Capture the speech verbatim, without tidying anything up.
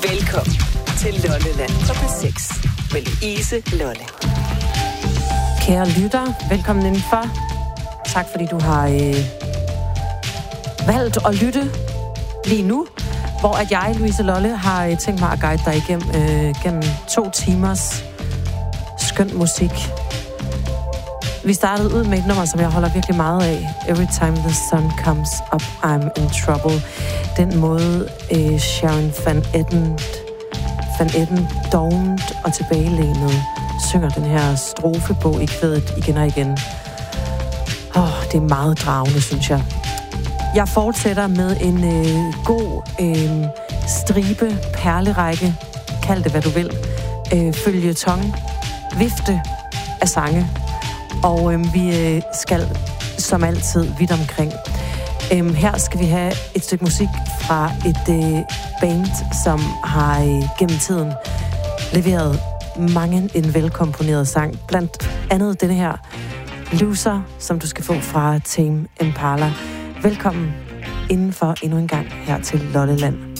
Velkommen til Lolleland på P seks med Louise Lolle. Kære lytter, velkommen indenfor. Tak fordi du har øh, valgt at lytte lige nu, hvor at jeg, Louise Lolle, har øh, tænkt mig at guide dig igennem øh, gennem to timers skøn musik. Vi startede ud med et nummer, som jeg holder virkelig meget af. Every time the sun comes up, I'm in trouble. Den måde øh, Sharon Van Etten, Van Etten dovent og tilbagelænet synger den her strofebog i kvædet igen og igen. Åh, oh, det er meget dragende, synes jeg. Jeg fortsætter med en øh, god øh, stribe, perlerække, kald det hvad du vil, øh, føljeton, vifte af sange. Og øh, vi øh, skal som altid vidt omkring. Øh, her skal vi have et stykke musik fra et øh, band, som har øh, gennem tiden leveret mange en velkomponeret sang. Blandt andet denne her Loser, som du skal få fra Tame Impala. Velkommen indenfor endnu en gang her til Lolleland.